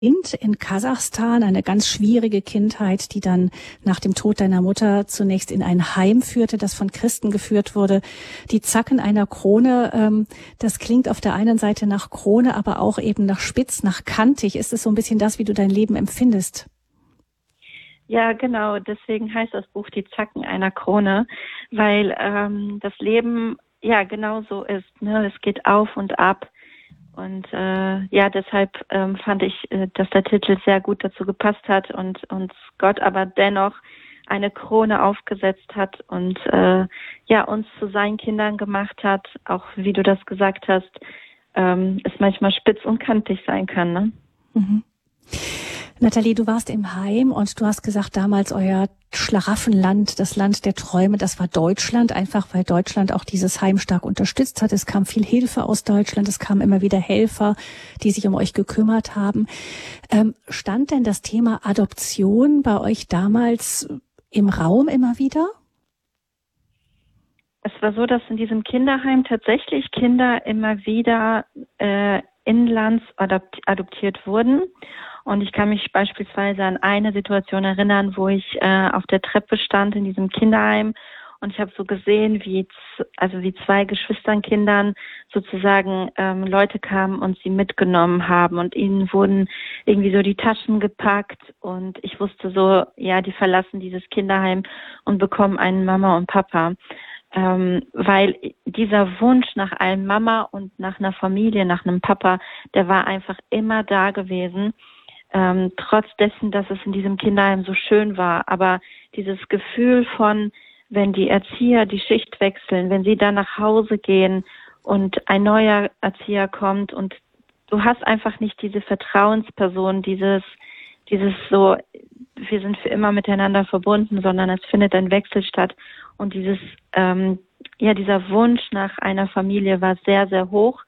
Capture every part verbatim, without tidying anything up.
Kind in Kasachstan, eine ganz schwierige Kindheit, die dann nach dem Tod deiner Mutter zunächst in ein Heim führte, das von Christen geführt wurde. Die Zacken einer Krone, ähm, das klingt auf der einen Seite nach Krone, aber auch eben nach spitz, nach kantig. Ist es so ein bisschen das, wie du dein Leben empfindest? Ja, genau. Deswegen heißt das Buch Die Zacken einer Krone, weil ähm, das Leben ja genau so ist. Ne? Es geht auf und ab. Und äh, ja, deshalb ähm, fand ich, äh, dass der Titel sehr gut dazu gepasst hat und uns Gott aber dennoch eine Krone aufgesetzt hat und äh, ja uns zu seinen Kindern gemacht hat, auch wie du das gesagt hast, ähm, es manchmal spitz und kantig sein kann. Ne? Mhm. Nathalie, du warst im Heim und du hast gesagt, damals euer Schlaraffenland, das Land der Träume, das war Deutschland, einfach weil Deutschland auch dieses Heim stark unterstützt hat. Es kam viel Hilfe aus Deutschland, es kamen immer wieder Helfer, die sich um euch gekümmert haben. Ähm, stand denn das Thema Adoption bei euch damals im Raum immer wieder? Es war so, dass in diesem Kinderheim tatsächlich Kinder immer wieder äh, inlands adopt- adoptiert wurden. Und ich kann mich beispielsweise an eine Situation erinnern, wo ich äh, auf der Treppe stand in diesem Kinderheim und ich habe so gesehen, wie z- also wie zwei Geschwisternkindern sozusagen ähm, Leute kamen und sie mitgenommen haben und ihnen wurden irgendwie so die Taschen gepackt und ich wusste so, ja, die verlassen dieses Kinderheim und bekommen einen Mama und Papa. Ähm, weil dieser Wunsch nach einem Mama und nach einer Familie, nach einem Papa, der war einfach immer da gewesen. Ähm, trotz dessen, dass es in diesem Kinderheim so schön war. Aber dieses Gefühl von, wenn die Erzieher die Schicht wechseln, wenn sie dann nach Hause gehen und ein neuer Erzieher kommt und du hast einfach nicht diese Vertrauensperson, dieses, dieses so, wir sind für immer miteinander verbunden, sondern es findet ein Wechsel statt. Und dieses, ähm, ja, dieser Wunsch nach einer Familie war sehr, sehr hoch.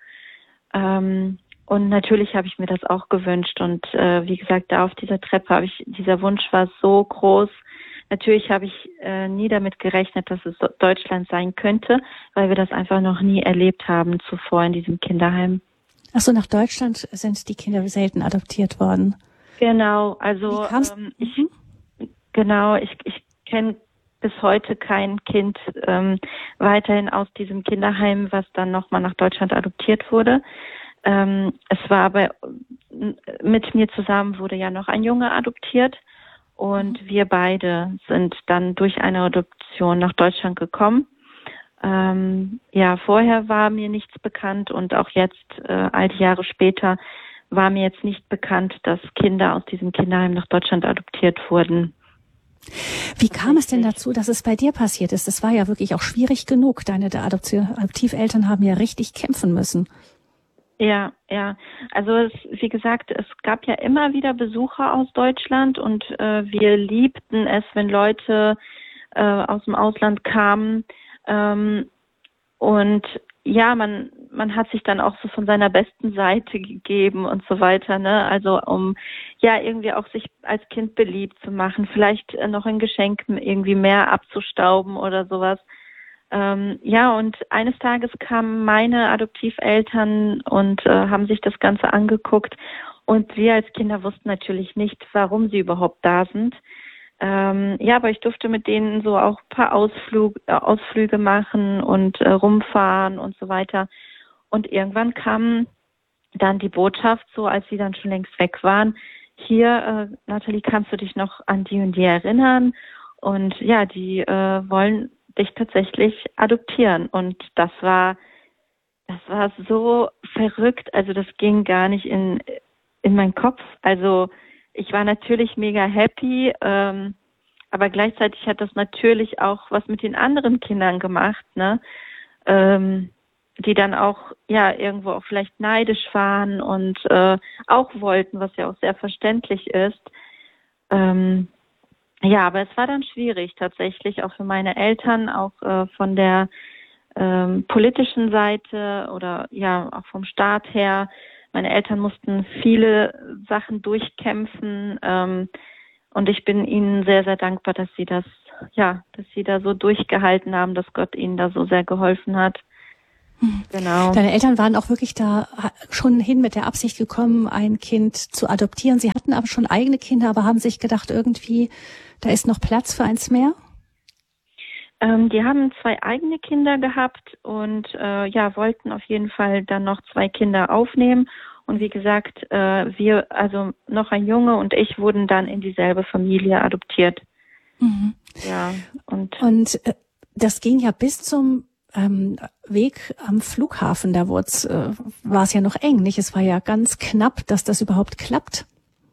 Ähm, Und natürlich habe ich mir das auch gewünscht. Und äh, wie gesagt, da auf dieser Treppe habe ich, dieser Wunsch war so groß. Natürlich habe ich äh, nie damit gerechnet, dass es Deutschland sein könnte, weil wir das einfach noch nie erlebt haben zuvor in diesem Kinderheim. Ach so, nach Deutschland sind die Kinder selten adoptiert worden. Genau, also Wie kam's? ähm, ich Mhm. genau, ich, ich kenne bis heute kein Kind ähm, weiterhin aus diesem Kinderheim, was dann nochmal nach Deutschland adoptiert wurde. Ähm, es war aber, mit mir zusammen wurde ja noch ein Junge adoptiert und mhm. wir beide sind dann durch eine Adoption nach Deutschland gekommen. Ähm, ja, vorher war mir nichts bekannt und auch jetzt, äh, all die Jahre später, war mir jetzt nicht bekannt, dass Kinder aus diesem Kinderheim nach Deutschland adoptiert wurden. Wie kam es denn dazu, dass es bei dir passiert ist? Das war ja wirklich auch schwierig genug. Deine Adoption, Adoptiveltern haben ja richtig kämpfen müssen. Ja, ja. Also es, wie gesagt, es gab ja immer wieder Besucher aus Deutschland und äh, wir liebten es, wenn Leute äh, aus dem Ausland kamen. Ähm, und ja, man man hat sich dann auch so von seiner besten Seite gegeben und so weiter, ne? Also um ja irgendwie auch sich als Kind beliebt zu machen, vielleicht äh, noch in Geschenken irgendwie mehr abzustauben oder sowas. Ähm, ja, und eines Tages kamen meine Adoptiveltern und äh, haben sich das Ganze angeguckt und wir als Kinder wussten natürlich nicht, warum sie überhaupt da sind. Ähm, ja, aber ich durfte mit denen so auch ein paar Ausflug, äh, Ausflüge machen und äh, rumfahren und so weiter. Und irgendwann kam dann die Botschaft, so als sie dann schon längst weg waren, hier, äh, Nathalie, kannst du dich noch an die und die erinnern? Und ja, die äh, wollen dich tatsächlich adoptieren. Und das war, das war so verrückt. Also das ging gar nicht in, in meinen Kopf. Also ich war natürlich mega happy, ähm, aber gleichzeitig hat das natürlich auch was mit den anderen Kindern gemacht, ne? Ähm, die dann auch ja irgendwo auch vielleicht neidisch waren und äh, auch wollten, was ja auch sehr verständlich ist. Ähm, ja, aber es war dann schwierig tatsächlich, auch für meine Eltern, auch äh, von der ähm, politischen Seite oder ja auch vom Staat her. Meine Eltern mussten viele Sachen durchkämpfen ähm, und ich bin ihnen sehr, sehr dankbar, dass sie das, ja, dass sie da so durchgehalten haben, dass Gott ihnen da so sehr geholfen hat. Genau. Deine Eltern waren auch wirklich da schon hin mit der Absicht gekommen, ein Kind zu adoptieren. Sie hatten aber schon eigene Kinder, aber haben sich gedacht, irgendwie, da ist noch Platz für eins mehr? Ähm, die haben zwei eigene Kinder gehabt und äh, ja, wollten auf jeden Fall dann noch zwei Kinder aufnehmen. Und wie gesagt, äh, wir, also noch ein Junge und ich, wurden dann in dieselbe Familie adoptiert. Mhm. Ja, und, und äh, das ging ja bis zum ähm, Weg am Flughafen. Da wurd's, äh, war es ja noch eng, nicht? Es war ja ganz knapp, dass das überhaupt klappt.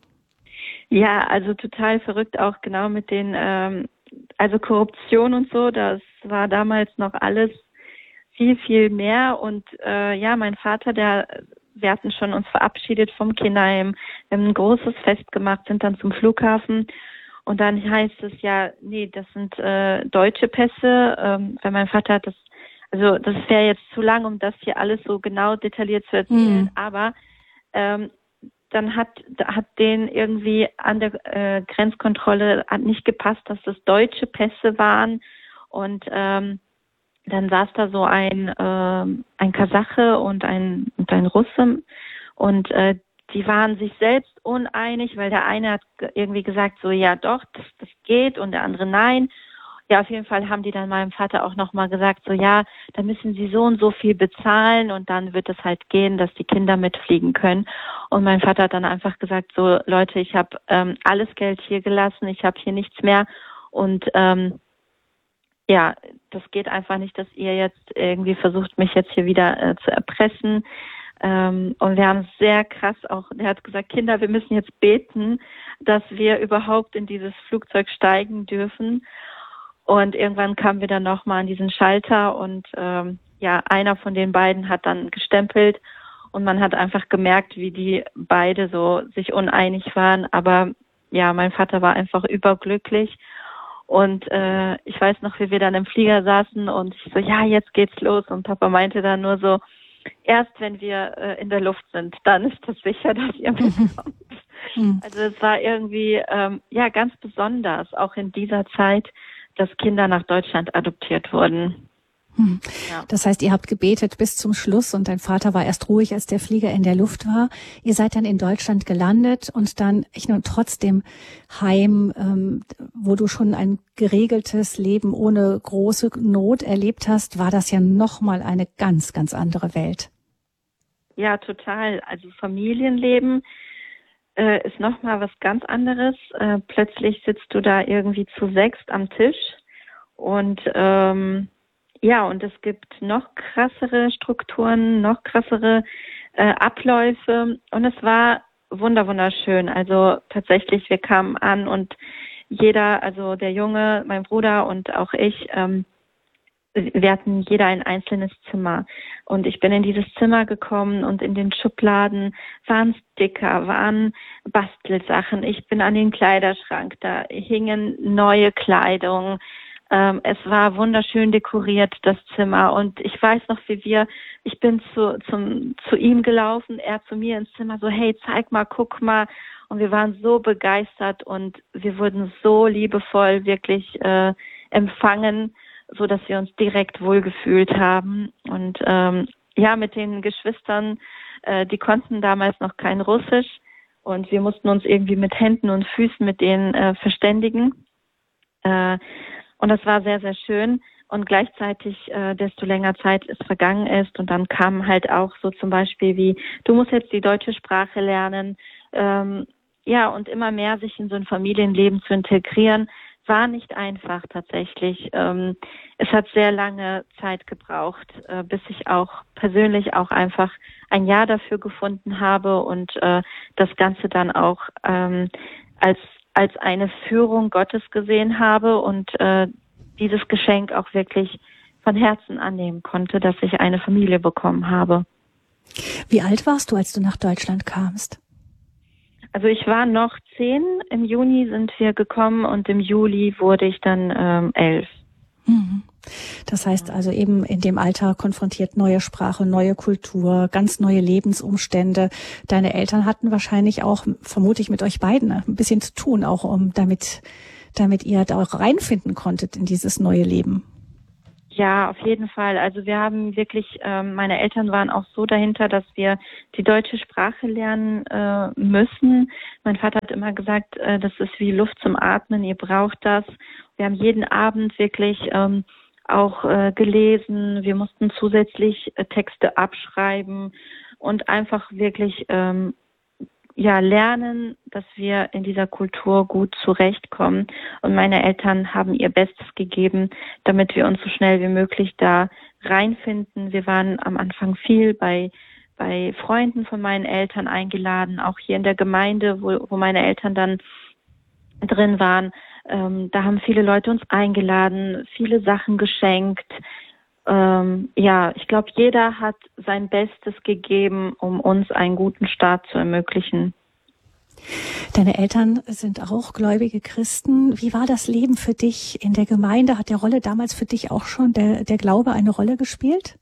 Ja, also total verrückt auch genau mit den, ähm, also Korruption und so. Das war damals noch alles viel, viel mehr. Und äh, ja, mein Vater, der, wir hatten schon uns verabschiedet vom Kinderheim, wir haben ein großes Fest gemacht, sind dann zum Flughafen. Und dann heißt es ja, nee, das sind äh, deutsche Pässe, ähm, weil mein Vater hat das, also das wäre jetzt zu lang, um das hier alles so genau detailliert zu erzählen, mhm. aber ähm, dann hat hat denen irgendwie an der äh, Grenzkontrolle hat nicht gepasst, dass das deutsche Pässe waren und ähm, dann saß da so ein äh, ein Kasache und ein und ein Russe und äh, die waren sich selbst uneinig, weil der eine hat irgendwie gesagt, so ja doch, das, das geht und der andere nein. Ja, auf jeden Fall haben die dann meinem Vater auch nochmal gesagt, so ja, da müssen sie so und so viel bezahlen und dann wird es halt gehen, dass die Kinder mitfliegen können. Und mein Vater hat dann einfach gesagt, so Leute, ich habe ähm, alles Geld hier gelassen, ich habe hier nichts mehr und ähm, ja, das geht einfach nicht, dass ihr jetzt irgendwie versucht, mich jetzt hier wieder äh, zu erpressen. Ähm, und wir haben sehr krass auch, er hat gesagt, Kinder, wir müssen jetzt beten, dass wir überhaupt in dieses Flugzeug steigen dürfen. Und irgendwann kamen wir dann nochmal an diesen Schalter und ähm, ja, einer von den beiden hat dann gestempelt und man hat einfach gemerkt, wie die beide so sich uneinig waren. Aber ja, mein Vater war einfach überglücklich und äh, ich weiß noch, wie wir dann im Flieger saßen und ich so, ja, jetzt geht's los und Papa meinte dann nur so, erst wenn wir äh, in der Luft sind, dann ist das sicher, dass ihr mitkommt. Also es war irgendwie ähm, ja ganz besonders, auch in dieser Zeit, dass Kinder nach Deutschland adoptiert wurden. Hm. Ja. Das heißt, ihr habt gebetet bis zum Schluss und dein Vater war erst ruhig, als der Flieger in der Luft war. Ihr seid dann in Deutschland gelandet und dann, ich nur trotzdem heim, ähm, wo du schon ein geregeltes Leben ohne große Not erlebt hast, war das ja nochmal eine ganz, ganz andere Welt. Ja, total. Also Familienleben äh, ist nochmal was ganz anderes. Äh, plötzlich sitzt du da irgendwie zu sechst am Tisch und ähm, ja, und es gibt noch krassere Strukturen, noch krassere äh, Abläufe und es war wunder wunderschön. Also tatsächlich, wir kamen an und jeder, also der Junge, mein Bruder und auch ich, ähm, wir hatten jeder ein einzelnes Zimmer und ich bin in dieses Zimmer gekommen und in den Schubladen waren Sticker, waren Bastelsachen. Ich bin an den Kleiderschrank, da hingen neue Kleidung. Ähm, es war wunderschön dekoriert, das Zimmer und ich weiß noch, wie wir, ich bin zu, zum, zu ihm gelaufen, er zu mir ins Zimmer, so hey, zeig mal, guck mal und wir waren so begeistert und wir wurden so liebevoll wirklich äh, empfangen, so dass wir uns direkt wohlgefühlt haben. Und ähm, ja, mit den Geschwistern, äh, die konnten damals noch kein Russisch und wir mussten uns irgendwie mit Händen und Füßen mit denen äh, verständigen. Äh, und das war sehr, sehr schön. Und gleichzeitig, äh, desto länger Zeit es vergangen ist und dann kam halt auch so zum Beispiel wie, du musst jetzt die deutsche Sprache lernen. Ähm, ja, und immer mehr sich in so ein Familienleben zu integrieren, war nicht einfach tatsächlich. Ähm, es hat sehr lange Zeit gebraucht, äh, bis ich auch persönlich auch einfach ein Ja dafür gefunden habe und äh, das Ganze dann auch ähm, als als eine Führung Gottes gesehen habe und äh, dieses Geschenk auch wirklich von Herzen annehmen konnte, dass ich eine Familie bekommen habe. Wie alt warst du, als du nach Deutschland kamst? Also ich war noch zehn, im Juni sind wir gekommen und im Juli wurde ich dann ähm, elf. Das heißt also eben in dem Alter konfrontiert neue Sprache, neue Kultur, ganz neue Lebensumstände. Deine Eltern hatten wahrscheinlich auch, vermute ich, mit euch beiden ein bisschen zu tun, auch um damit, damit ihr da auch reinfinden konntet in dieses neue Leben. Ja, auf jeden Fall. Also wir haben wirklich, ähm, meine Eltern waren auch so dahinter, dass wir die deutsche Sprache lernen äh, müssen. Mein Vater hat immer gesagt, äh, das ist wie Luft zum Atmen, ihr braucht das. Wir haben jeden Abend wirklich ähm, auch äh, gelesen. Wir mussten zusätzlich äh, Texte abschreiben und einfach wirklich ähm, ja lernen, dass wir in dieser Kultur gut zurechtkommen. Und meine Eltern haben ihr Bestes gegeben, damit wir uns so schnell wie möglich da reinfinden. Wir waren am Anfang viel bei bei Freunden von meinen Eltern eingeladen, auch hier in der Gemeinde, wo, wo meine Eltern dann drin waren. Ähm, da haben viele Leute uns eingeladen, viele Sachen geschenkt. Ähm, ja, ich glaube, jeder hat sein Bestes gegeben, um uns einen guten Start zu ermöglichen. Deine Eltern sind auch gläubige Christen. Wie war das Leben für dich in der Gemeinde? Hat der Rolle damals für dich auch schon der, der Glaube eine Rolle gespielt?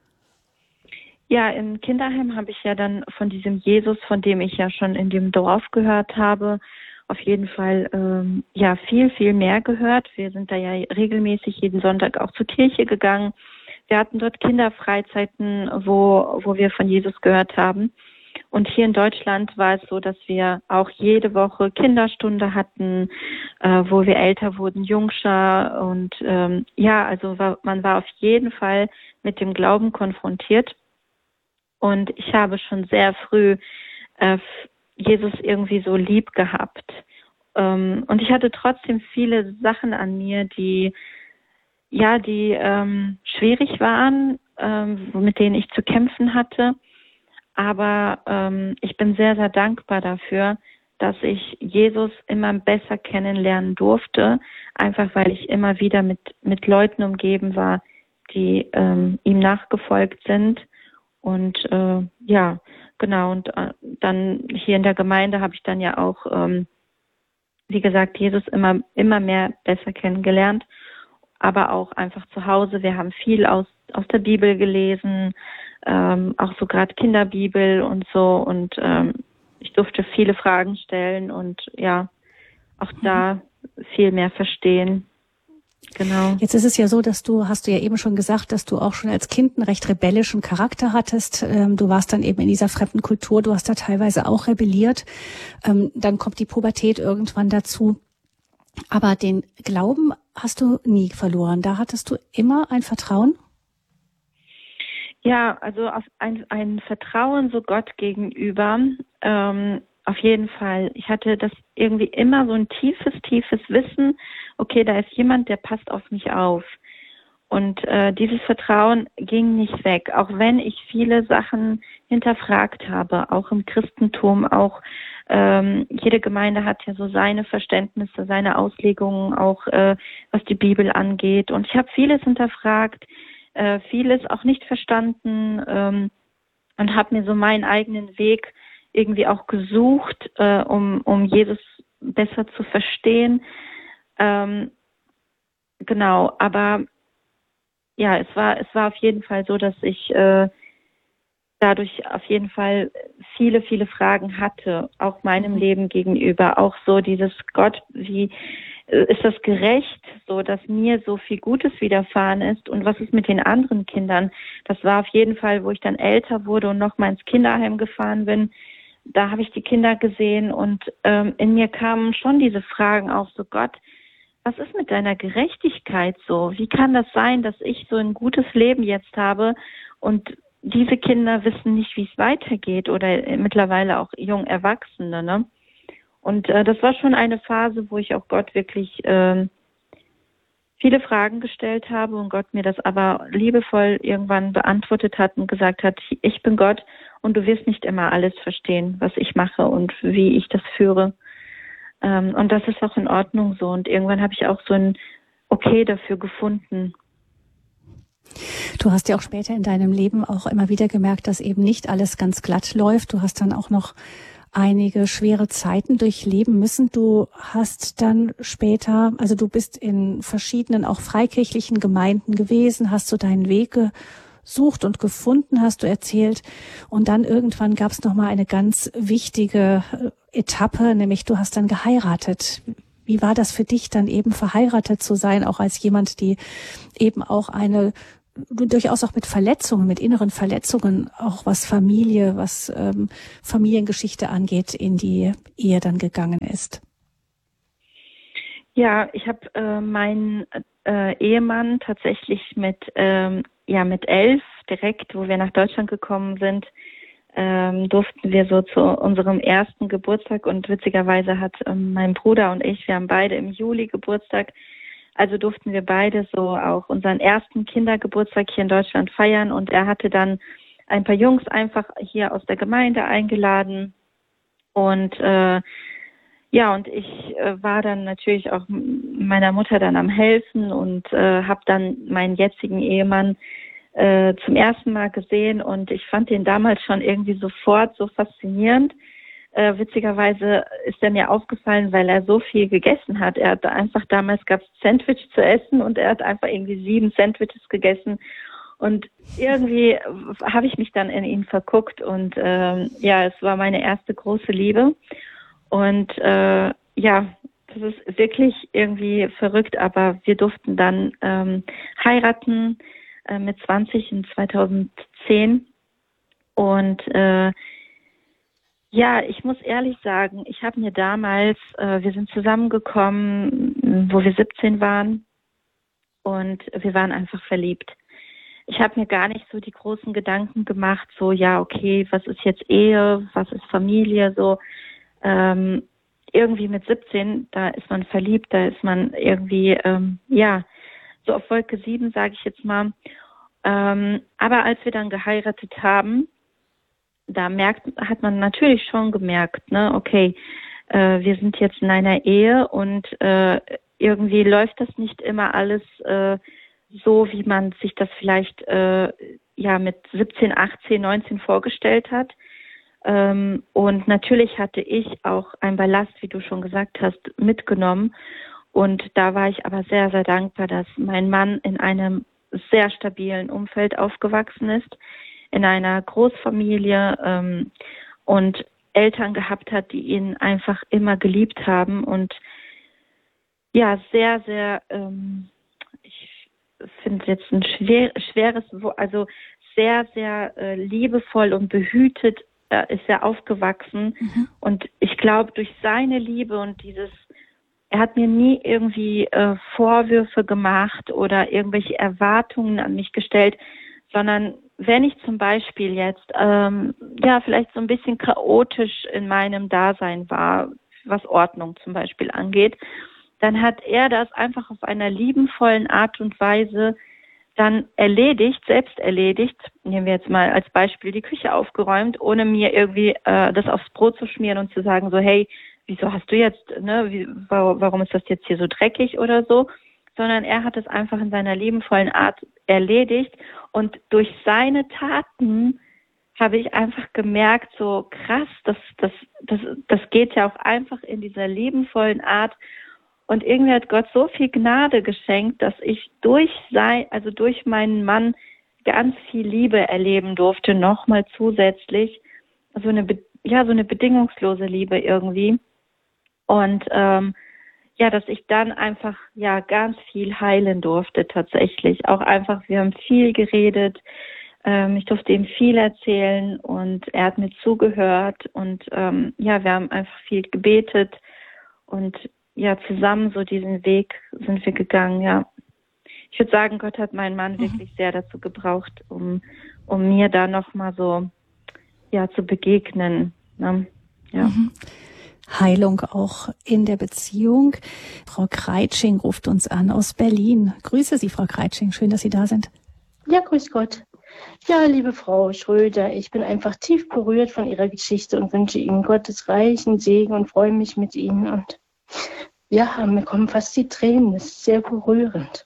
Ja, im Kinderheim habe ich ja dann von diesem Jesus, von dem ich ja schon in dem Dorf gehört habe, auf jeden Fall ähm, ja viel, viel mehr gehört. Wir sind da ja regelmäßig jeden Sonntag auch zur Kirche gegangen. Wir hatten dort Kinderfreizeiten, wo, wo wir von Jesus gehört haben. Und hier in Deutschland war es so, dass wir auch jede Woche Kinderstunde hatten, äh, wo wir älter wurden, Jungscher. Und ähm, ja, also war, man war auf jeden Fall mit dem Glauben konfrontiert. Und ich habe schon sehr früh äh, Jesus irgendwie so lieb gehabt. Ähm, und ich hatte trotzdem viele Sachen an mir, die ja, die ähm, schwierig waren, ähm, mit denen ich zu kämpfen hatte. Aber ähm, ich bin sehr, sehr dankbar dafür, dass ich Jesus immer besser kennenlernen durfte, einfach weil ich immer wieder mit mit Leuten umgeben war, die ähm, ihm nachgefolgt sind. Und äh, ja, genau. Und äh, dann hier in der Gemeinde habe ich dann ja auch, ähm, wie gesagt, Jesus immer immer mehr besser kennengelernt. Aber auch einfach zu Hause. Wir haben viel aus aus der Bibel gelesen, ähm, auch so gerade Kinderbibel und so. Und ähm, ich durfte viele Fragen stellen und ja, auch da viel mehr verstehen. Genau. Jetzt ist es ja so, dass du, hast du ja eben schon gesagt, dass du auch schon als Kind einen recht rebellischen Charakter hattest. Ähm, du warst dann eben in dieser fremden Kultur, du hast da teilweise auch rebelliert. Ähm, dann kommt die Pubertät irgendwann dazu. Aber den Glauben hast du nie verloren. Da hattest du immer ein Vertrauen? Ja, also auf ein, ein Vertrauen so Gott gegenüber, ähm, auf jeden Fall. Ich hatte das irgendwie immer so ein tiefes, tiefes Wissen, okay, da ist jemand, der passt auf mich auf. Und äh, dieses Vertrauen ging nicht weg, auch wenn ich viele Sachen hinterfragt habe, auch im Christentum, auch ähm, jede Gemeinde hat ja so seine Verständnisse, seine Auslegungen, auch äh, was die Bibel angeht. Und ich habe vieles hinterfragt, äh, vieles auch nicht verstanden ähm, und habe mir so meinen eigenen Weg irgendwie auch gesucht, äh, um, um Jesus besser zu verstehen. Ähm, genau, aber ja, es war, es war auf jeden Fall so, dass ich äh, dadurch auf jeden Fall viele, viele Fragen hatte, auch meinem Leben gegenüber, auch so dieses Gott, wie ist das gerecht, so dass mir so viel Gutes widerfahren ist und was ist mit den anderen Kindern? Das war auf jeden Fall, wo ich dann älter wurde und noch mal ins Kinderheim gefahren bin. Da habe ich die Kinder gesehen und ähm, in mir kamen schon diese Fragen auf, so Gott, was ist mit deiner Gerechtigkeit so? Wie kann das sein, dass ich so ein gutes Leben jetzt habe und diese Kinder wissen nicht, wie es weitergeht oder mittlerweile auch jung Erwachsene, ne? Und äh, das war schon eine Phase, wo ich auch Gott wirklich äh, viele Fragen gestellt habe und Gott mir das aber liebevoll irgendwann beantwortet hat und gesagt hat, ich bin Gott und du wirst nicht immer alles verstehen, was ich mache und wie ich das führe. Ähm, und das ist auch in Ordnung so. Und irgendwann habe ich auch so ein Okay dafür gefunden. Du hast ja auch später in deinem Leben auch immer wieder gemerkt, dass eben nicht alles ganz glatt läuft. Du hast dann auch noch einige schwere Zeiten durchleben müssen. Du hast dann später, also du bist in verschiedenen auch freikirchlichen Gemeinden gewesen, hast so deinen Weg gesucht und gefunden, hast du erzählt. Und dann irgendwann gab es nochmal eine ganz wichtige Etappe, nämlich du hast dann geheiratet. wie war das für dich, dann eben verheiratet zu sein, auch als jemand, die eben auch eine, durchaus auch mit Verletzungen, mit inneren Verletzungen, auch was Familie, was ähm, Familiengeschichte angeht, in die Ehe dann gegangen ist? Ja, ich habe äh, meinen äh, Ehemann tatsächlich mit ähm, ja mit elf direkt, wo wir nach Deutschland gekommen sind, ähm, durften wir so zu unserem ersten Geburtstag, und witzigerweise hat ähm, mein Bruder und ich, wir haben beide im Juli Geburtstag, also durften wir beide so auch unseren ersten Kindergeburtstag hier in Deutschland feiern, und er hatte dann ein paar Jungs einfach hier aus der Gemeinde eingeladen, und äh, ja, und ich äh, war dann natürlich auch meiner Mutter dann am Helfen und äh, habe dann meinen jetzigen Ehemann äh, zum ersten Mal gesehen, und ich fand den damals schon irgendwie sofort so faszinierend. Äh, witzigerweise ist er mir aufgefallen, weil er so viel gegessen hat. Er hat einfach, damals gab es Sandwich zu essen, und er hat einfach irgendwie sieben Sandwiches gegessen. Und irgendwie habe ich mich dann in ihn verguckt, und äh, ja, es war meine erste große Liebe. Und äh, ja, das ist wirklich irgendwie verrückt, aber wir durften dann ähm, heiraten äh, mit zwanzig in zweitausendzehn. Und äh, ja, ich muss ehrlich sagen, ich habe mir damals, äh, wir sind zusammengekommen, wo wir siebzehn waren, und wir waren einfach verliebt. Ich habe mir gar nicht so die großen Gedanken gemacht, so ja, okay, was ist jetzt Ehe, was ist Familie, so. Ähm, irgendwie mit siebzehn, da ist man verliebt, da ist man irgendwie, ähm, ja, so auf Wolke sieben, sage ich jetzt mal. Ähm, aber als wir dann geheiratet haben, da merkt, hat man natürlich schon gemerkt, ne, okay, äh, wir sind jetzt in einer Ehe, und äh, irgendwie läuft das nicht immer alles äh, so, wie man sich das vielleicht äh, ja mit siebzehn, achtzehn, neunzehn vorgestellt hat. Ähm, und natürlich hatte ich auch einen Ballast, wie du schon gesagt hast, mitgenommen. Und da war ich aber sehr, sehr dankbar, dass mein Mann in einem sehr stabilen Umfeld aufgewachsen ist, in einer Großfamilie ähm, und Eltern gehabt hat, die ihn einfach immer geliebt haben. Und ja, sehr, sehr, ähm, ich finde jetzt ein schwer, schweres, also sehr, sehr äh, liebevoll und behütet ist er aufgewachsen. Mhm. Und ich glaube, durch seine Liebe und dieses, er hat mir nie irgendwie äh, Vorwürfe gemacht oder irgendwelche Erwartungen an mich gestellt, sondern wenn ich zum Beispiel jetzt, ähm, ja, vielleicht so ein bisschen chaotisch in meinem Dasein war, was Ordnung zum Beispiel angeht, dann hat er das einfach auf einer liebenvollen Art und Weise dann erledigt, selbst erledigt, nehmen wir jetzt mal als Beispiel die Küche aufgeräumt, ohne mir irgendwie äh, das aufs Brot zu schmieren und zu sagen so, hey, wieso hast du jetzt, ne, wie, warum ist das jetzt hier so dreckig oder so, sondern er hat es einfach in seiner liebenvollen Art erledigt, und durch seine Taten habe ich einfach gemerkt, so krass, das, das, das, das geht ja auch einfach in dieser liebenvollen Art. Und irgendwie hat Gott so viel Gnade geschenkt, dass ich durch sein, also durch meinen Mann ganz viel Liebe erleben durfte, nochmal zusätzlich. So eine, ja, so eine bedingungslose Liebe irgendwie. Und, ähm, ja, dass ich dann einfach, ja, ganz viel heilen durfte tatsächlich. Auch einfach, wir haben viel geredet. Ähm, ich durfte ihm viel erzählen, und er hat mir zugehört, und, ähm, ja, wir haben einfach viel gebetet, und ja, zusammen so diesen Weg sind wir gegangen, ja. Ich würde sagen, Gott hat meinen Mann mhm. wirklich sehr dazu gebraucht, um, um mir da nochmal so, ja, zu begegnen, ne? Ja. Mhm. Heilung auch in der Beziehung. Frau Kreitsching ruft uns an aus Berlin. Grüße Sie, Frau Kreitsching. Schön, dass Sie da sind. Ja, grüß Gott. Ja, liebe Frau Schröder, ich bin einfach tief berührt von Ihrer Geschichte und wünsche Ihnen Gottes reichen Segen und freue mich mit Ihnen. Und ja, mir kommen fast die Tränen. Das ist sehr berührend.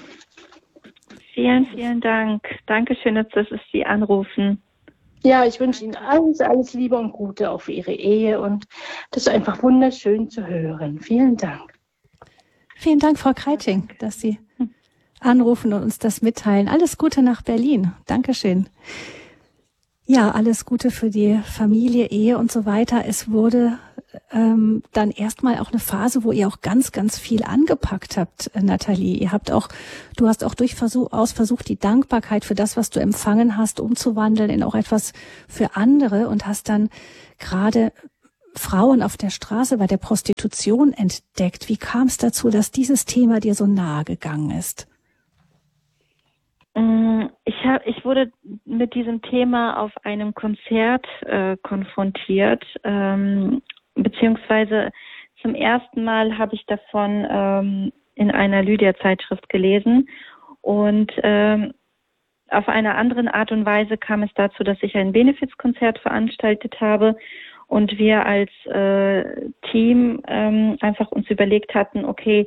Vielen, vielen Dank. Dankeschön, dass Sie anrufen. Ja, ich wünsche Ihnen alles, alles Liebe und Gute auch für Ihre Ehe, und das ist einfach wunderschön zu hören. Vielen Dank. Vielen Dank, Frau Kreitsching, dass Sie anrufen und uns das mitteilen. Alles Gute nach Berlin. Dankeschön. Ja, alles Gute für die Familie, Ehe und so weiter. Es wurde ähm, dann erstmal auch eine Phase, wo ihr auch ganz, ganz viel angepackt habt, äh, Nathalie. Ihr habt auch, du hast auch durchaus versucht, die Dankbarkeit für das, was du empfangen hast, umzuwandeln in auch etwas für andere und hast dann gerade Frauen auf der Straße bei der Prostitution entdeckt. Wie kam es dazu, dass dieses Thema dir so nahe gegangen ist? Ich, hab, ich wurde mit diesem Thema auf einem Konzert äh, konfrontiert, ähm, beziehungsweise zum ersten Mal habe ich davon ähm, in einer Lydia-Zeitschrift gelesen und ähm, auf einer anderen Art und Weise kam es dazu, dass ich ein Benefizkonzert veranstaltet habe und wir als äh, Team ähm, einfach uns überlegt hatten, okay,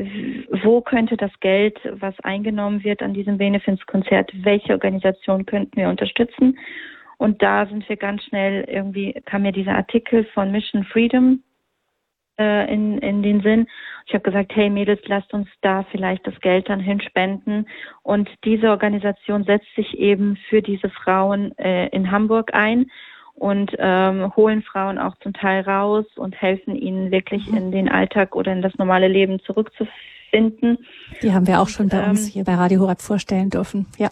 wo könnte das Geld, was eingenommen wird an diesem Benefizkonzert, welche Organisation könnten wir unterstützen? Und da sind wir ganz schnell, irgendwie kam mir dieser Artikel von Mission Freedom äh, in, in den Sinn. Ich habe gesagt, hey Mädels, lasst uns da vielleicht das Geld dann hinspenden. Und diese Organisation setzt sich eben für diese Frauen äh, in Hamburg ein und ähm, holen Frauen auch zum Teil raus und helfen ihnen wirklich in den Alltag oder in das normale Leben zurückzufinden. Die haben wir auch schon bei ähm, uns hier bei Radio Horeb vorstellen dürfen. Ja,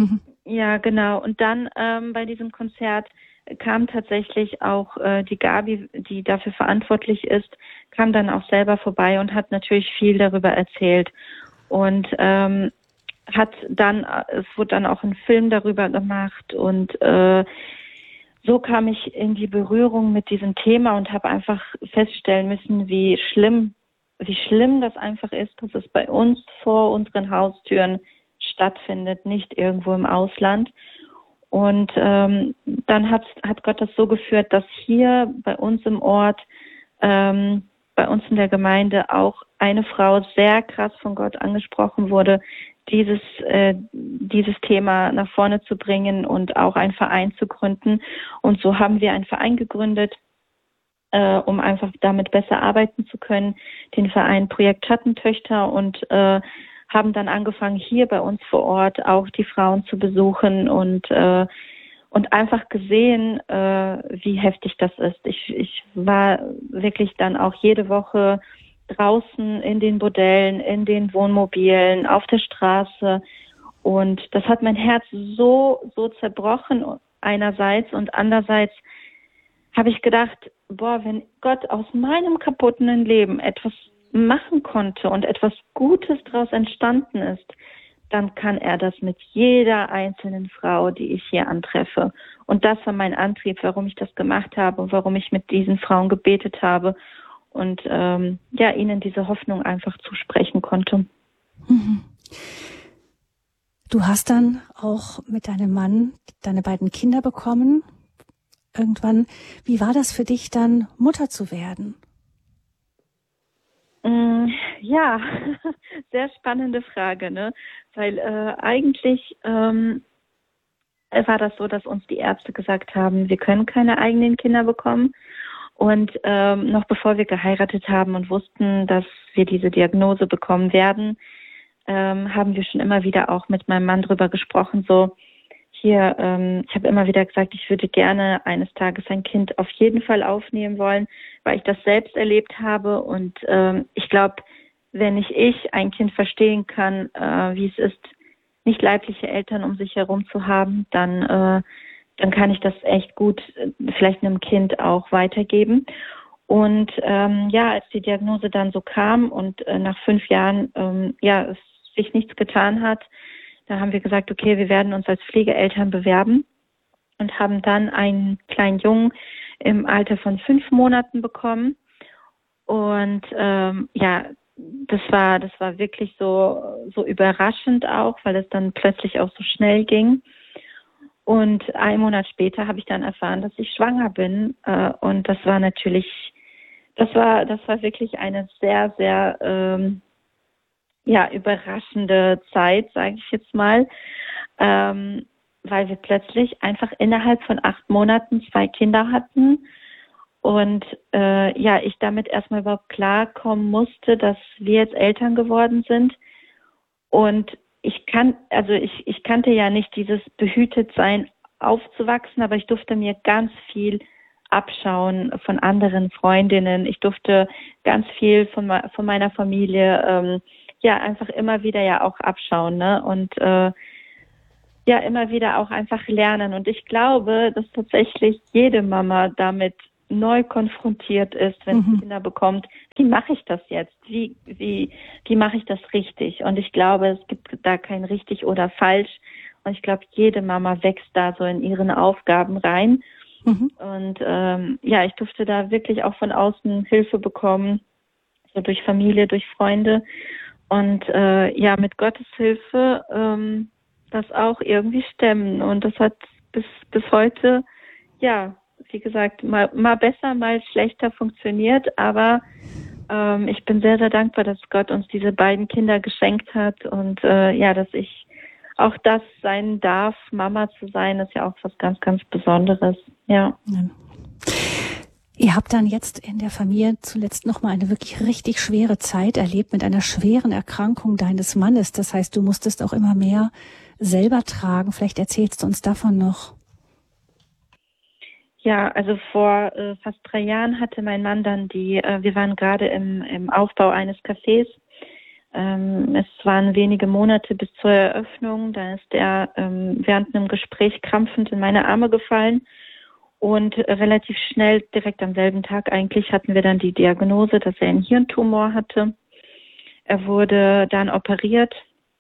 ja genau. Und dann ähm, bei diesem Konzert kam tatsächlich auch äh, die Gabi, die dafür verantwortlich ist, kam dann auch selber vorbei und hat natürlich viel darüber erzählt. Und ähm, hat dann, es wurde dann auch ein Film darüber gemacht und äh, so kam ich in die Berührung mit diesem Thema und habe einfach feststellen müssen, wie schlimm, wie schlimm das einfach ist, dass es bei uns vor unseren Haustüren stattfindet, nicht irgendwo im Ausland. Und ähm, dann hat, hat Gott das so geführt, dass hier bei uns im Ort, ähm, bei uns in der Gemeinde auch eine Frau sehr krass von Gott angesprochen wurde, dieses äh, dieses Thema nach vorne zu bringen und auch einen Verein zu gründen. Und so haben wir einen Verein gegründet, äh, um einfach damit besser arbeiten zu können, den Verein Projekt Schattentöchter, und äh, haben dann angefangen, hier bei uns vor Ort auch die Frauen zu besuchen und äh, und einfach gesehen, äh, wie heftig das ist. Ich, ich war wirklich dann auch jede Woche draußen in den Bordellen, in den Wohnmobilen, auf der Straße. Und das hat mein Herz so, so zerbrochen einerseits. Und andererseits habe ich gedacht, boah, wenn Gott aus meinem kaputten Leben etwas machen konnte und etwas Gutes daraus entstanden ist, dann kann er das mit jeder einzelnen Frau, die ich hier antreffe. Und das war mein Antrieb, warum ich das gemacht habe und warum ich mit diesen Frauen gebetet habe und ähm, ja, ihnen diese Hoffnung einfach zusprechen konnte. Mhm. Du hast dann auch mit deinem Mann deine beiden Kinder bekommen. Irgendwann, wie war das für dich dann, Mutter zu werden? Ja, sehr spannende Frage, ne? Weil äh, eigentlich ähm, war das so, dass uns die Ärzte gesagt haben, wir können keine eigenen Kinder bekommen. Und ähm, noch bevor wir geheiratet haben und wussten, dass wir diese Diagnose bekommen werden, ähm, haben wir schon immer wieder auch mit meinem Mann drüber gesprochen, so hier, ähm, ich habe immer wieder gesagt, ich würde gerne eines Tages ein Kind auf jeden Fall aufnehmen wollen, weil ich das selbst erlebt habe. Und ähm, ich glaube, wenn nicht ich ein Kind verstehen kann, äh, wie es ist, nicht leibliche Eltern um sich herum zu haben, dann, äh, dann kann ich das echt gut äh, vielleicht einem Kind auch weitergeben. Und ähm, ja, als die Diagnose dann so kam und äh, nach fünf Jahren ähm, ja es sich nichts getan hat, da haben wir gesagt, okay, wir werden uns als Pflegeeltern bewerben und haben dann einen kleinen Jungen im Alter von fünf Monaten bekommen. Und ähm, ja, das war das war wirklich so so überraschend auch, weil es dann plötzlich auch so schnell ging. Und einen Monat später habe ich dann erfahren, dass ich schwanger bin. Äh, und das war natürlich, das war das war wirklich eine sehr, sehr ähm, ja, überraschende Zeit, sage ich jetzt mal, ähm, weil wir plötzlich einfach innerhalb von acht Monaten zwei Kinder hatten und äh, ja, ich damit erstmal überhaupt klarkommen musste, dass wir jetzt Eltern geworden sind. Und ich kann, also ich, ich kannte ja nicht dieses Behütetsein aufzuwachsen, aber ich durfte mir ganz viel abschauen von anderen Freundinnen. Ich durfte ganz viel von, von meiner Familie, ähm, ja, einfach immer wieder ja auch abschauen, ne? Und äh, ja, immer wieder auch einfach lernen. Und ich glaube, dass tatsächlich jede Mama damit neu konfrontiert ist, wenn sie mhm. Kinder bekommt. Wie mache ich das jetzt? Wie, wie, wie mache ich das richtig? Und ich glaube, es gibt da kein richtig oder falsch. Und ich glaube, jede Mama wächst da so in ihren Aufgaben rein. Mhm. Und ähm, ja, ich durfte da wirklich auch von außen Hilfe bekommen, so durch Familie, durch Freunde. Und äh, ja, mit Gottes Hilfe ähm, das auch irgendwie stemmen. Und das hat bis bis heute, ja, wie gesagt, mal, mal besser, mal schlechter funktioniert. Aber ähm, ich bin sehr, sehr dankbar, dass Gott uns diese beiden Kinder geschenkt hat. Und äh, ja, dass ich auch das sein darf, Mama zu sein, ist ja auch was ganz, ganz Besonderes. Ja. ja. Ihr habt dann jetzt in der Familie zuletzt nochmal eine wirklich richtig schwere Zeit erlebt mit einer schweren Erkrankung deines Mannes. Das heißt, du musstest auch immer mehr selber tragen. Vielleicht erzählst du uns davon noch. Ja, also vor äh, fast drei Jahren hatte mein Mann dann die, äh, wir waren gerade im, im Aufbau eines Cafés. Ähm, es waren wenige Monate bis zur Eröffnung. Da ist er ähm, während einem Gespräch krampfend in meine Arme gefallen. Und äh, relativ schnell, direkt am selben Tag eigentlich, hatten wir dann die Diagnose, dass er einen Hirntumor hatte. Er wurde dann operiert.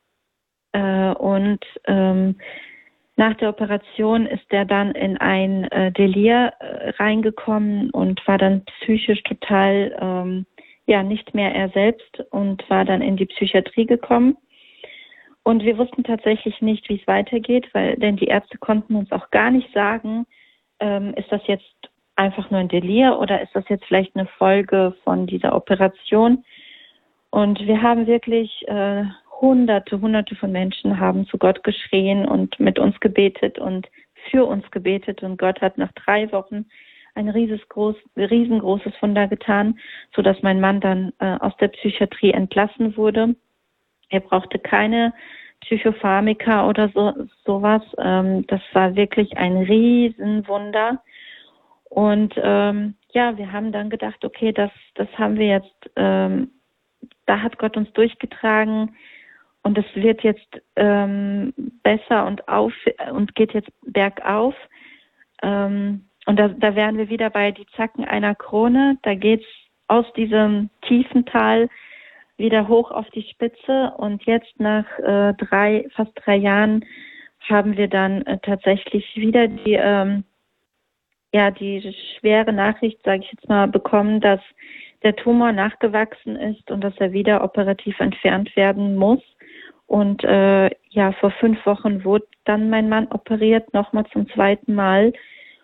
Äh, und ähm, nach der Operation ist er dann in ein äh, Delir äh, reingekommen und war dann psychisch total ähm, ja nicht mehr er selbst und war dann in die Psychiatrie gekommen. Und wir wussten tatsächlich nicht, wie es weitergeht, weil denn die Ärzte konnten uns auch gar nicht sagen, ähm, ist das jetzt einfach nur ein Delir oder ist das jetzt vielleicht eine Folge von dieser Operation? Und wir haben wirklich äh, Hunderte, Hunderte von Menschen haben zu Gott geschrien und mit uns gebetet und für uns gebetet. Und Gott hat nach drei Wochen ein riesengroß, riesengroßes Wunder getan, sodass mein Mann dann äh, aus der Psychiatrie entlassen wurde. Er brauchte keine Psychopharmaka oder so sowas. Ähm, das war wirklich ein Riesenwunder. Und ähm, ja, wir haben dann gedacht, okay, das, das haben wir jetzt, ähm, da hat Gott uns durchgetragen. Und es wird jetzt ähm, besser und auf und geht jetzt bergauf. Ähm, und da, da wären wir wieder bei die Zacken einer Krone. Da geht's aus diesem tiefen Tal wieder hoch auf die Spitze. Und jetzt nach äh, drei, fast drei Jahren haben wir dann äh, tatsächlich wieder die, ähm, ja, die schwere Nachricht, sage ich jetzt mal, bekommen, dass der Tumor nachgewachsen ist und dass er wieder operativ entfernt werden muss. Und äh, ja, vor fünf Wochen wurde dann mein Mann operiert, nochmal zum zweiten Mal.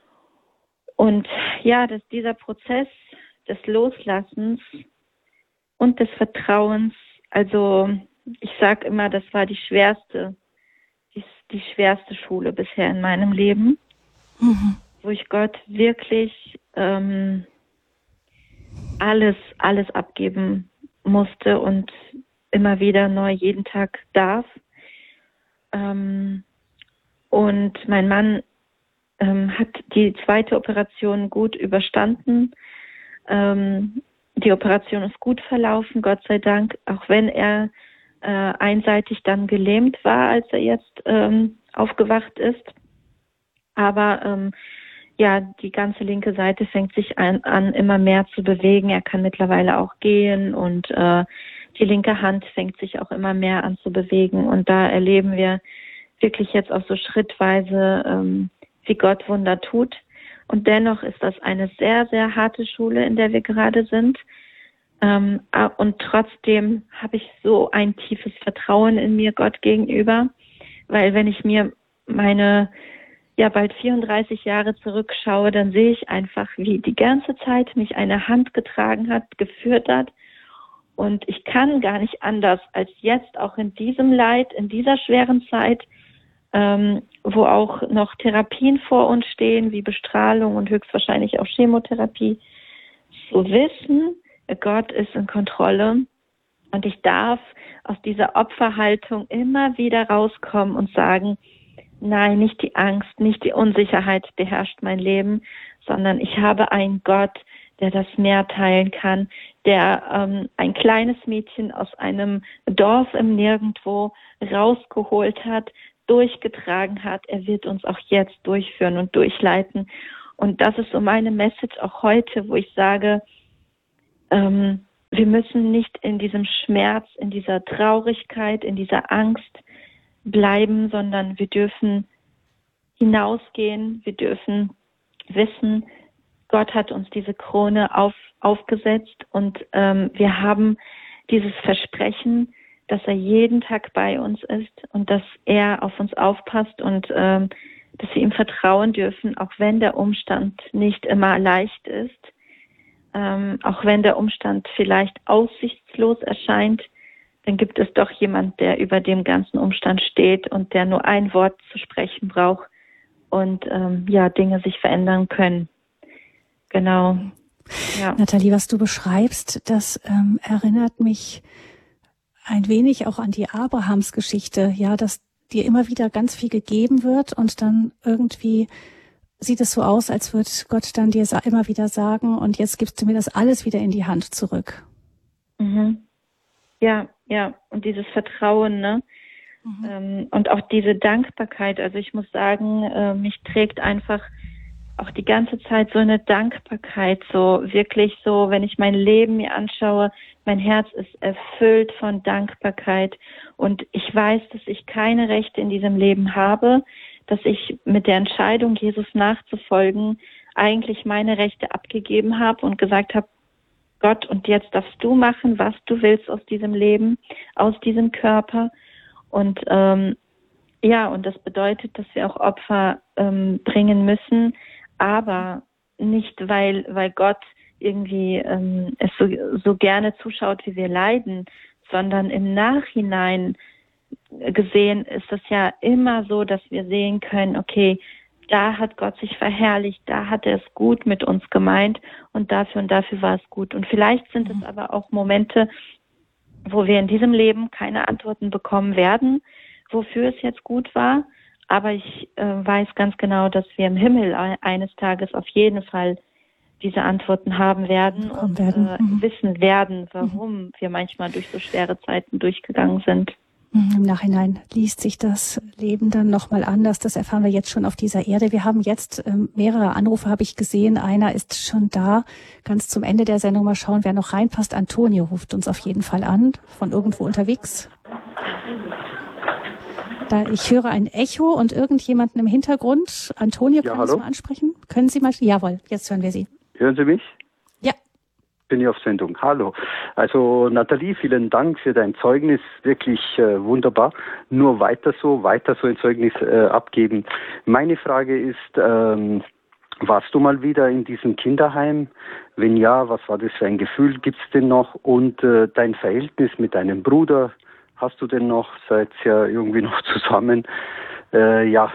Und ja, dass dieser Prozess des Loslassens und des Vertrauens, also ich sage immer, das war die schwerste, die, die schwerste Schule bisher in meinem Leben, mhm. wo ich Gott wirklich ähm, alles, alles abgeben musste und immer wieder neu jeden Tag darf. Ähm, und mein Mann ähm, hat die zweite Operation gut überstanden. Ähm, die Operation ist gut verlaufen, Gott sei Dank, auch wenn er äh, einseitig dann gelähmt war, als er jetzt ähm, aufgewacht ist. Aber ähm, ja, die ganze linke Seite fängt sich an, an, immer mehr zu bewegen. Er kann mittlerweile auch gehen und äh, die linke Hand fängt sich auch immer mehr an zu bewegen. Und da erleben wir wirklich jetzt auch so schrittweise, ähm, wie Gott Wunder tut. Und dennoch ist das eine sehr, sehr harte Schule, in der wir gerade sind. Ähm, und trotzdem habe ich so ein tiefes Vertrauen in mir Gott gegenüber. Weil wenn ich mir meine ja bald vierunddreißig Jahre zurückschaue, dann sehe ich einfach, wie die ganze Zeit mich eine Hand getragen hat, geführt hat. Und ich kann gar nicht anders, als jetzt auch in diesem Leid, in dieser schweren Zeit, ähm, wo auch noch Therapien vor uns stehen, wie Bestrahlung und höchstwahrscheinlich auch Chemotherapie, zu wissen, Gott ist in Kontrolle und ich darf aus dieser Opferhaltung immer wieder rauskommen und sagen, nein, nicht die Angst, nicht die Unsicherheit beherrscht mein Leben, sondern ich habe einen Gott, der das Meer teilen kann, der ähm, ein kleines Mädchen aus einem Dorf im Nirgendwo rausgeholt hat, durchgetragen hat. Er wird uns auch jetzt durchführen und durchleiten. Und das ist so meine Message auch heute, wo ich sage, ähm, wir müssen nicht in diesem Schmerz, in dieser Traurigkeit, in dieser Angst bleiben, sondern wir dürfen hinausgehen, wir dürfen wissen, Gott hat uns diese Krone auf, aufgesetzt und ähm, wir haben dieses Versprechen, dass er jeden Tag bei uns ist und dass er auf uns aufpasst und ähm, dass wir ihm vertrauen dürfen, auch wenn der Umstand nicht immer leicht ist, ähm, auch wenn der Umstand vielleicht aussichtslos erscheint, dann gibt es doch jemand, der über dem ganzen Umstand steht und der nur ein Wort zu sprechen braucht und ähm, ja, Dinge sich verändern können. Genau. Ja. Nathalie, was du beschreibst, das ähm, erinnert mich ein wenig auch an die Abrahams-Geschichte, ja, dass dir immer wieder ganz viel gegeben wird und dann irgendwie sieht es so aus, als würde Gott dann dir immer wieder sagen, und jetzt gibst du mir das alles wieder in die Hand zurück. Mhm. Ja, ja, und dieses Vertrauen, ne? Mhm. Ähm, und auch diese Dankbarkeit. Also ich muss sagen, äh, mich trägt einfach auch die ganze Zeit so eine Dankbarkeit, so wirklich so, wenn ich mein Leben mir anschaue, mein Herz ist erfüllt von Dankbarkeit und ich weiß, dass ich keine Rechte in diesem Leben habe, dass ich mit der Entscheidung, Jesus nachzufolgen, eigentlich meine Rechte abgegeben habe und gesagt habe, Gott, und jetzt darfst du machen, was du willst aus diesem Leben, aus diesem Körper. Und ähm, ja, und das bedeutet, dass wir auch Opfer ähm, bringen müssen, aber nicht, weil, weil Gott irgendwie ähm, es so, so gerne zuschaut, wie wir leiden, sondern im Nachhinein gesehen ist es ja immer so, dass wir sehen können, okay, da hat Gott sich verherrlicht, da hat er es gut mit uns gemeint und dafür und dafür war es gut. Und vielleicht sind es aber auch Momente, wo wir in diesem Leben keine Antworten bekommen werden, wofür es jetzt gut war. Aber ich äh, weiß ganz genau, dass wir im Himmel eines Tages auf jeden Fall diese Antworten haben werden und werden. Äh, mhm. wissen werden, warum mhm. wir manchmal durch so schwere Zeiten durchgegangen sind. Im Nachhinein liest sich das Leben dann nochmal anders. Das erfahren wir jetzt schon auf dieser Erde. Wir haben jetzt ähm, mehrere Anrufe, habe ich gesehen. Einer ist schon da. Ganz zum Ende der Sendung mal schauen, wer noch reinpasst. Antonio ruft uns auf jeden Fall an, von irgendwo unterwegs. Da ich höre ein Echo und irgendjemanden im Hintergrund. Antonio, ja, können Sie mal ansprechen? Können Sie mal? Jawohl, jetzt hören wir Sie. Hören Sie mich? Ja. Bin ich auf Sendung. Hallo. Also Nathalie, vielen Dank für dein Zeugnis. Wirklich äh, wunderbar. Nur weiter so, weiter so ein Zeugnis äh, abgeben. Meine Frage ist, ähm, warst du mal wieder in diesem Kinderheim? Wenn ja, was war das für ein Gefühl? Gibt's denn noch? Und äh, dein Verhältnis mit deinem Bruder? Hast du denn noch? Seid ihr ja irgendwie noch zusammen? Äh, ja.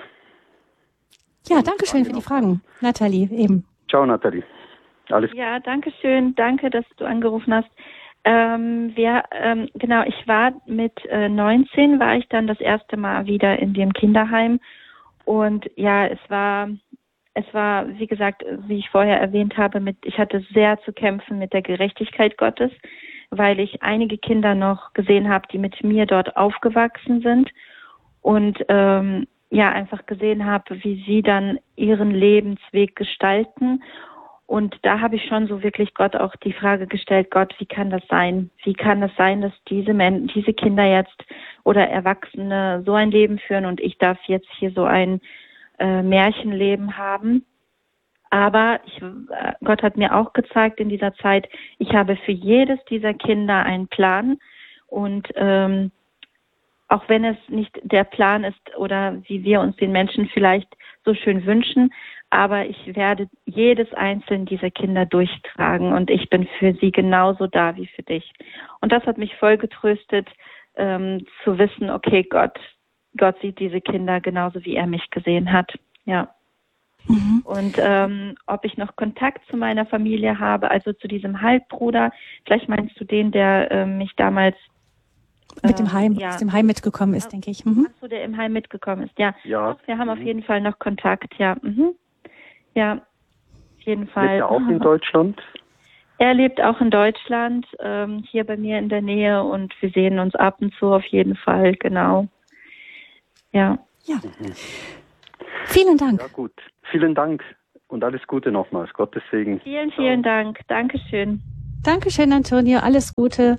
Ja, danke schön für die Fragen, Nathalie, eben. Ciao, Nathalie. Alles. Ja, danke schön. Danke, dass du angerufen hast. Ähm, wir, ähm, genau, ich war mit äh, neunzehn, war ich dann das erste Mal wieder in dem Kinderheim. Und ja, es war, es war, wie gesagt, wie ich vorher erwähnt habe, mit, ich hatte sehr zu kämpfen mit der Gerechtigkeit Gottes, weil ich einige Kinder noch gesehen habe, die mit mir dort aufgewachsen sind und ähm, ja einfach gesehen habe, wie sie dann ihren Lebensweg gestalten. Und da habe ich schon so wirklich Gott auch die Frage gestellt, Gott, wie kann das sein? Wie kann das sein, dass diese Men- diese Kinder jetzt oder Erwachsene so ein Leben führen und ich darf jetzt hier so ein äh, Märchenleben haben? Aber ich, äh, Gott hat mir auch gezeigt in dieser Zeit, ich habe für jedes dieser Kinder einen Plan. Und ähm, auch wenn es nicht der Plan ist oder wie wir uns den Menschen vielleicht so schön wünschen, aber ich werde jedes einzelne dieser Kinder durchtragen und ich bin für sie genauso da wie für dich. Und das hat mich voll getröstet, ähm, zu wissen, okay, Gott, Gott sieht diese Kinder genauso, wie er mich gesehen hat. Ja. Mhm. Und ähm, ob ich noch Kontakt zu meiner Familie habe, also zu diesem Halbbruder, vielleicht meinst du den, der äh, mich damals mit dem Heim, ähm, ja. aus dem Heim mitgekommen ist, denke ich. Mhm. Ach so, der im Heim mitgekommen ist, ja. Ja. Doch, wir haben mhm. auf jeden Fall noch Kontakt, ja. Mhm. Ja, jeden Fall. Lebt er auch in Deutschland? Er lebt auch in Deutschland, ähm, hier bei mir in der Nähe, und wir sehen uns ab und zu auf jeden Fall, genau. Ja. Ja. Mhm. Vielen Dank. Ja, gut. Vielen Dank und alles Gute nochmals. Gottes Segen. Vielen, vielen Dank. Dankeschön. Dankeschön, Antonio. Alles Gute.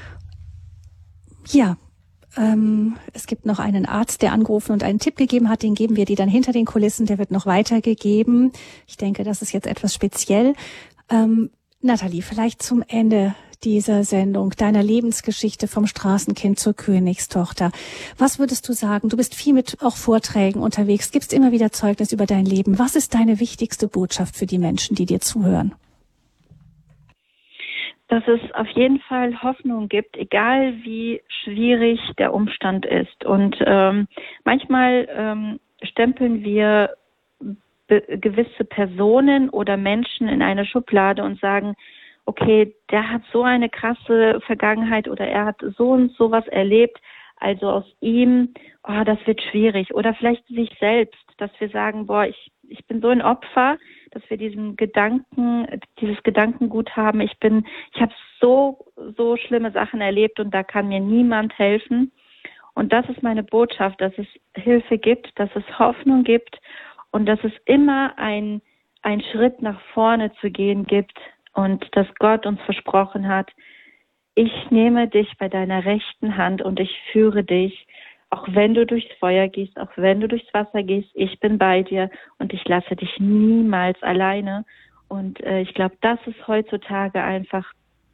Ja. Ähm, es gibt noch einen Arzt, der angerufen und einen Tipp gegeben hat. Den geben wir dir dann hinter den Kulissen. Der wird noch weitergegeben. Ich denke, das ist jetzt etwas speziell. Ähm, Nathalie, vielleicht zum Ende dieser Sendung, deiner Lebensgeschichte vom Straßenkind zur Königstochter. Was würdest du sagen? Du bist viel mit auch Vorträgen unterwegs, gibst immer wieder Zeugnis über dein Leben. Was ist deine wichtigste Botschaft für die Menschen, die dir zuhören? Dass es auf jeden Fall Hoffnung gibt, egal wie schwierig der Umstand ist. Und ähm, manchmal ähm, stempeln wir gewisse Personen oder Menschen in eine Schublade und sagen, okay, der hat so eine krasse Vergangenheit oder er hat so und so was erlebt, also aus ihm, oh, das wird schwierig. Oder vielleicht sich selbst, dass wir sagen, boah, ich, ich bin so ein Opfer, dass wir diesen Gedanken, dieses Gedankengut haben, ich bin, ich habe so, so schlimme Sachen erlebt und da kann mir niemand helfen. Und das ist meine Botschaft, dass es Hilfe gibt, dass es Hoffnung gibt, und dass es immer ein, ein Schritt nach vorne zu gehen gibt und dass Gott uns versprochen hat, ich nehme dich bei deiner rechten Hand und ich führe dich, auch wenn du durchs Feuer gehst, auch wenn du durchs Wasser gehst, ich bin bei dir und ich lasse dich niemals alleine. Und äh, ich glaube, das ist heutzutage einfach,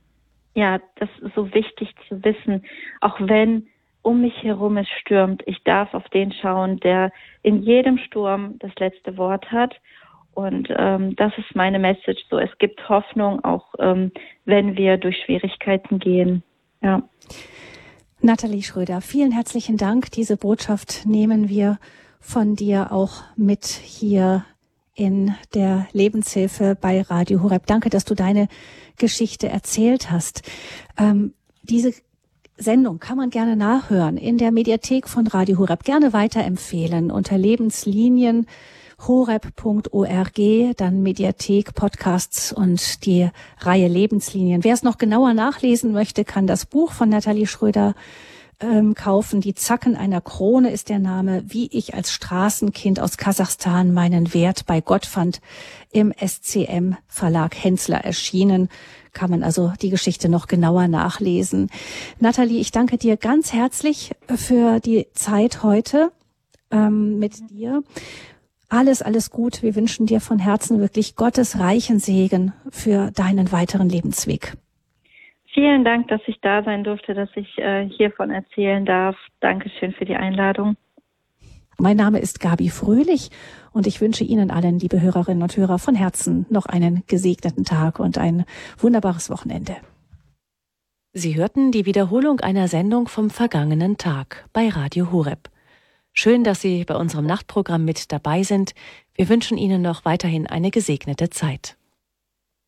ja, das ist so wichtig zu wissen, auch wenn um mich herum es stürmt. Ich darf auf den schauen, der in jedem Sturm das letzte Wort hat. Und ähm, das ist meine Message. So, es gibt Hoffnung, auch ähm, wenn wir durch Schwierigkeiten gehen. Ja. Nathalie Schröder, vielen herzlichen Dank. Diese Botschaft nehmen wir von dir auch mit hier in der Lebenshilfe bei Radio Horeb. Danke, dass du deine Geschichte erzählt hast. Ähm, diese Sendung kann man gerne nachhören in der Mediathek von Radio Horeb. Gerne weiterempfehlen unter Lebenslinien horeb punkt org, dann Mediathek, Podcasts und die Reihe Lebenslinien. Wer es noch genauer nachlesen möchte, kann das Buch von Nathalie Schröder ähm, kaufen. Die Zacken einer Krone ist der Name, wie ich als Straßenkind aus Kasachstan meinen Wert bei Gott fand, im S C M Verlag Hensler erschienen. Kann man also die Geschichte noch genauer nachlesen. Nathalie, ich danke dir ganz herzlich für die Zeit heute ähm, mit dir. Alles, alles gut. Wir wünschen dir von Herzen wirklich Gottes reichen Segen für deinen weiteren Lebensweg. Vielen Dank, dass ich da sein durfte, dass ich äh, hiervon erzählen darf. Dankeschön für die Einladung. Mein Name ist Gabi Fröhlich und ich wünsche Ihnen allen, liebe Hörerinnen und Hörer, von Herzen noch einen gesegneten Tag und ein wunderbares Wochenende. Sie hörten die Wiederholung einer Sendung vom vergangenen Tag bei Radio Horeb. Schön, dass Sie bei unserem Nachtprogramm mit dabei sind. Wir wünschen Ihnen noch weiterhin eine gesegnete Zeit.